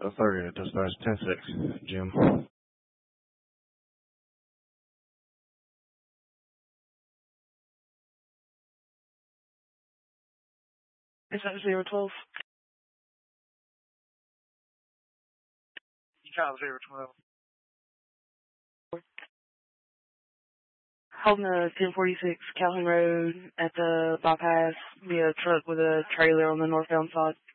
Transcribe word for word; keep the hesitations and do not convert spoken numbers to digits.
Authority to dispatch ten six, Jim. Is that zero twelve? You got zero twelve. Holding a ten forty-six Calhoun Road at the bypass via truck with a trailer on the northbound side.